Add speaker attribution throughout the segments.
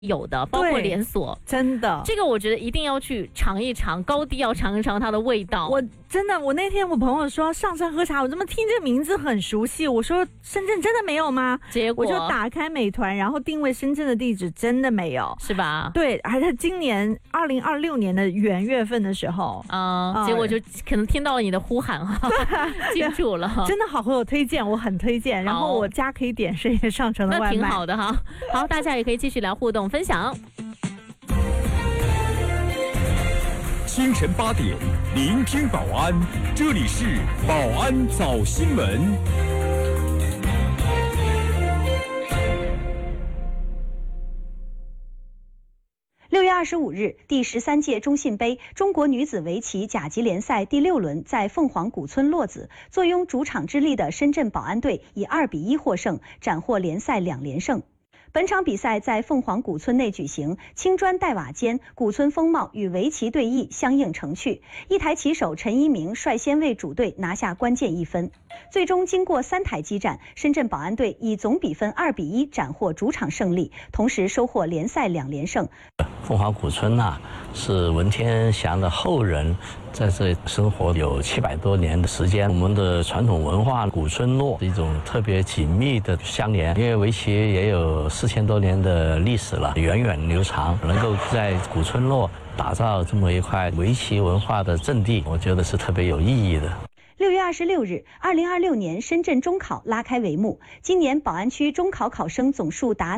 Speaker 1: 有的，包括连锁，
Speaker 2: 真的，
Speaker 1: 这个我觉得一定要去尝一尝，高低要尝一尝它的味道。
Speaker 2: 我那天我朋友说上山喝茶，我怎么听这个名字很熟悉？我说深圳真的没有吗？
Speaker 1: 结果
Speaker 2: 我就打开美团，然后定位深圳的地址，真的没有，
Speaker 1: 是吧？
Speaker 2: 对，而且今年2026年的元月份的时候，
Speaker 1: 结果就可能听到了你的呼喊哈，记住了，
Speaker 2: 真的好喝，我推荐，我很推荐。然后我家可以点深夜上城的外卖，
Speaker 1: 那挺好的哈。好，大家也可以继续来互动分享。
Speaker 3: 清晨8点，聆听保安，这里是保安早新闻。
Speaker 4: 6月25日，第13届中信杯中国女子围棋甲级联赛第6轮在凤凰古村落子，坐拥主场之利的深圳宝安队以2比1获胜，斩获联赛2连胜。本场比赛在凤凰古村内举行，青砖黛瓦间，古村风貌与围棋对弈相映成趣。一台棋手陈一鸣率先为主队拿下关键1分。最终经过3台激战，深圳宝安队以总比分2比1斩获主场胜利，同时收获联赛2连胜。
Speaker 5: 凤凰古村是文天祥的后人，在这生活有700多年的时间。我们的传统文化古村落一种特别紧密的相连，因为围棋也有4000多年的历史了，源远流长。能够在古村落打造这么一块围棋文化的阵地，我觉得是特别有意义的。
Speaker 4: 6月26日，2026年深圳中考拉开帷幕。今年宝安区中考考生总数达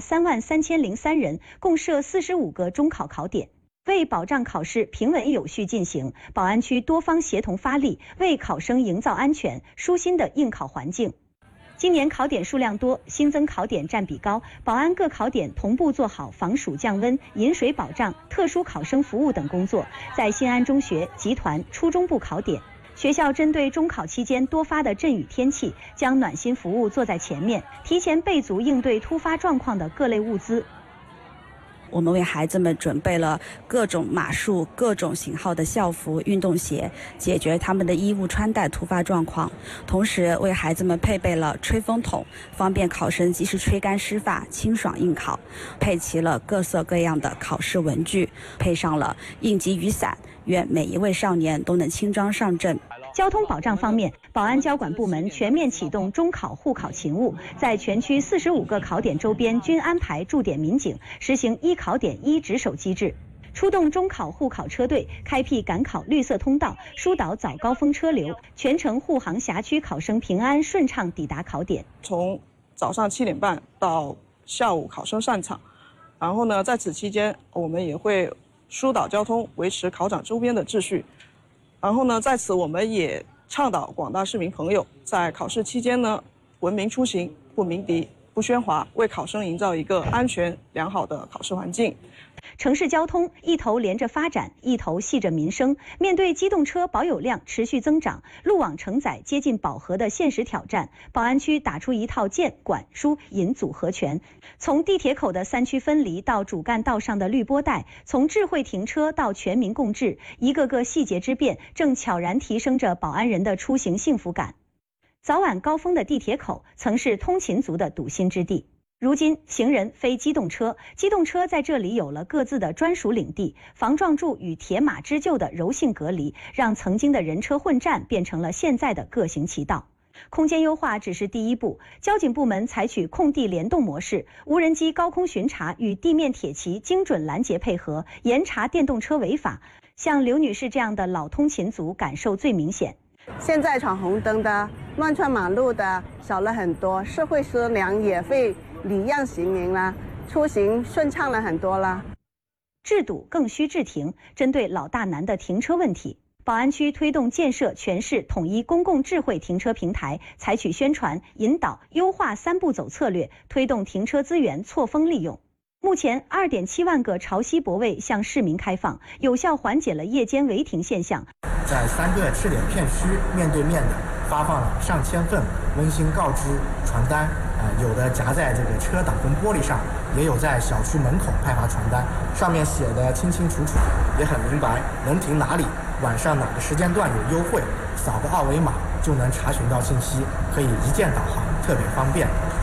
Speaker 4: 33003人，共设45个中考考点。为保障考试平稳有序进行，宝安区多方协同发力，为考生营造安全、舒心的应考环境。今年考点数量多，新增考点占比高，宝安各考点同步做好防暑降温、饮水保障、特殊考生服务等工作。在新安中学、集团、初中部考点，学校针对中考期间多发的阵雨天气，将暖心服务做在前面，提前备足应对突发状况的各类物资。
Speaker 6: 我们为孩子们准备了各种码数、各种型号的校服、运动鞋，解决他们的衣物穿戴突发状况。同时为孩子们配备了吹风筒，方便考生及时吹干湿发，清爽应考。配齐了各色各样的考试文具，配上了应急雨伞，愿每一位少年都能轻装上阵。
Speaker 4: 交通保障方面，宝安交管部门全面启动中考护考勤务，在全区45个考点周边均安排驻点民警，实行1考点1值守机制。出动中考护考车队，开辟赶考绿色通道，疏导早高峰车流，全程护航辖区考生平安顺畅抵达考点。
Speaker 7: 从早上7点半到下午考生上场，然后呢，在此期间我们也会疏导交通，维持考场周边的秩序。然后呢，在此我们也倡导广大市民朋友在考试期间呢，文明出行，不鸣笛，不喧哗，为考生营造一个安全良好的考试环境。
Speaker 4: 城市交通一头连着发展，一头系着民生。面对机动车保有量持续增长，路网承载接近饱和的现实挑战，宝安区打出一套建、管、输、引组合拳。从地铁口的3区分离到主干道上的绿波带，从智慧停车到全民共治，一个个细节之变，正悄然提升着宝安人的出行幸福感。早晚高峰的地铁口曾是通勤族的堵心之地。如今行人非机动车，机动车在这里有了各自的专属领地，防撞柱与铁马织就的柔性隔离，让曾经的人车混战变成了现在的各行其道。空间优化只是第一步，交警部门采取空地联动模式，无人机高空巡查与地面铁骑精准拦截配合，严查电动车违法。像刘女士这样的老通勤族感受最明显。
Speaker 8: 现在闯红灯的、乱穿马路的少了很多，社会思量也会礼让行民啦，出行顺畅了很多啦。
Speaker 4: 治堵更需治停，针对老大难的停车问题，宝安区推动建设全市统一公共智慧停车平台，采取宣传、引导、优化3步走策略，推动停车资源错峰利用。目前2.7万个潮汐泊位向市民开放，有效缓解了夜间违停现象。
Speaker 9: 在3个试点片区面对面的发放了上千份温馨告知传单，有的夹在这个车挡风玻璃上，也有在小区门口派发传单，上面写的清清楚楚，也很明白，能停哪里，晚上哪个时间段有优惠，扫个2维码就能查询到信息，可以一键导航，特别方便。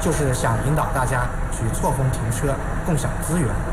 Speaker 9: 就是想引导大家去错峰停车，共享资源。